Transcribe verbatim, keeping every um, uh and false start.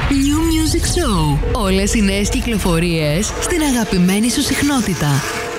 New Music Show. Όλες οι νέες κυκλοφορίες στην αγαπημένη σου συχνότητα.